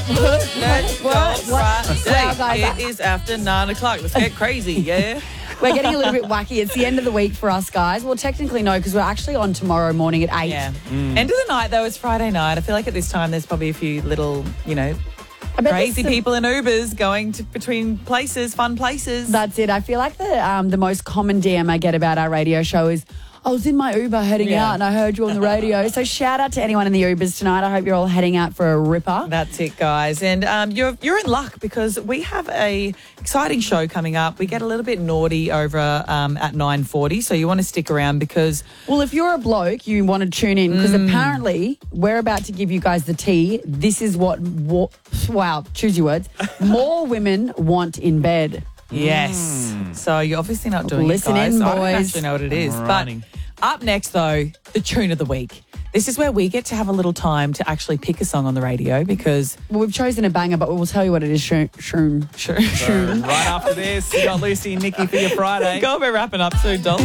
Let's go Wow, Friday. guys, It is after 9 o'clock. Let's get crazy, yeah? we're getting a little bit wacky. It's the end of the week for us, guys. Well, technically, no, because we're actually on tomorrow morning at 8. Yeah. End of the night, though, it's Friday night. I feel like at this time there's probably a few little, I bet crazy there's some- people in Ubers going between places, fun places. That's it. I feel like the most common DM I get about our radio show is, I was in my Uber heading out and I heard you on the radio. So shout out to anyone in the Ubers tonight. I hope you're all heading out for a ripper. That's it, guys. And you're in luck because we have a exciting show coming up. We get a little bit naughty over at 9:40, so you want to stick around because... Well, if you're a bloke, you want to tune in because apparently we're about to give you guys the tea. This is what wow, choose your words, more women want in bed. Yes. So you're obviously not doing Listen it, guys. in, I don't boys. actually know what it is. Running. But up next, though, the tune of the week. This is where we get to have a little time to actually pick a song on the radio because... Well, we've chosen a banger, but we'll tell you what it is soon. Sure. So right after this, you got Lucy and Nikki for your Friday. Go, we're wrapping up soon, doll.